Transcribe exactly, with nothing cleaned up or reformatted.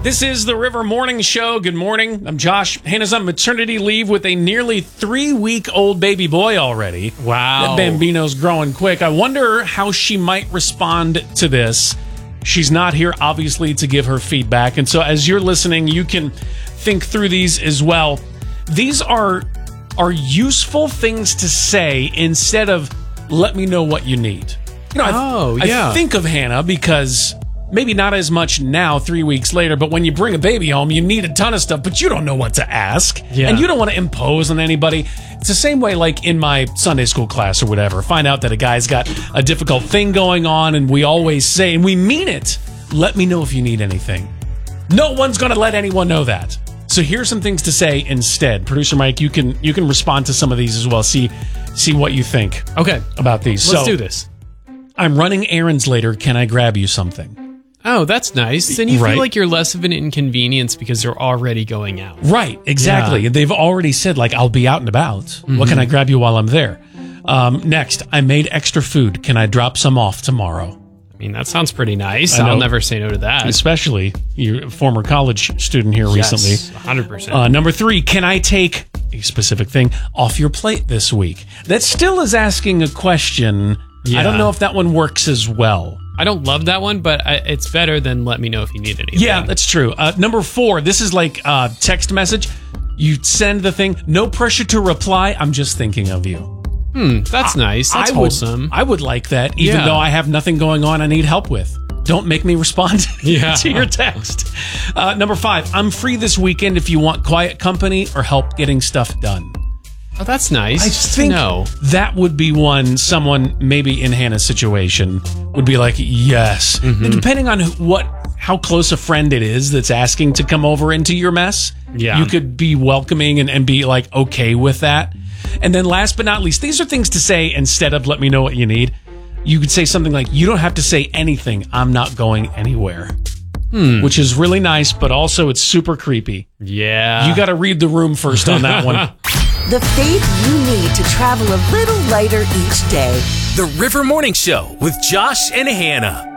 This is the River Morning Show. Good morning. I'm Josh. Hannah's on maternity leave with a nearly three-week-old baby boy already. Wow. That Bambino's growing quick. I wonder how she might respond to this. She's not here, obviously, to give her feedback. And so as you're listening, you can think through these as well. These are, are useful things to say instead of, let me know what you need. You know, oh, I, yeah. I think of Hannah because... maybe not as much now, three weeks later, but when you bring a baby home, you need a ton of stuff, but you don't know what to ask. Yeah. And you don't want to impose on anybody. It's the same way, like in my Sunday school class or whatever. Find out that a guy's got a difficult thing going on, and we always say, and we mean it, let me know if you need anything. No one's going to let anyone know that. So here's some things to say instead. Producer Mike, you can you can respond to some of these as well. See, see what you think Okay. about these. Let's so, do this. I'm running errands later. Can I grab you something? Oh, that's nice. Then you Right. feel like you're less of an inconvenience because they're already going out. Right, exactly. Yeah. They've already said, like, I'll be out and about. Mm-hmm. What can I grab you while I'm there? Um, next, I made extra food. Can I drop some off tomorrow? I mean, that sounds pretty nice. I know. I'll never say no to that. Especially your former college student here recently. Yes, one hundred percent. Uh, number three, can I take a specific thing off your plate this week? That still is asking a question. Yeah. I don't know if that one works as well. I don't love that one, but I, it's better than let me know if you need anything. Yeah, that's true. Uh, number four, this is like uh, text message. You send the thing, no pressure to reply. I'm just thinking of you. Hmm, that's nice. That's I wholesome. Would, I would like that, even Yeah. though I have nothing going on I need help with. Don't make me respond Yeah. to your text. Uh, number five, I'm free this weekend if you want quiet company or help getting stuff done. Oh, that's nice. I Just to think know. that would be one someone maybe in Hannah's situation would be like, yes. Mm-hmm. Depending on what, how close a friend it is that's asking to come over into your mess, Yeah. you could be welcoming and, and be like okay with that. And then last but not least, these are things to say instead of let me know what you need. You could say something like, you don't have to say anything. I'm not going anywhere. Hmm. Which is really nice, but also it's super creepy. Yeah. You got to read the room first on that one. The faith you need to travel a little lighter each day. The River Morning Show with Josh and Hannah.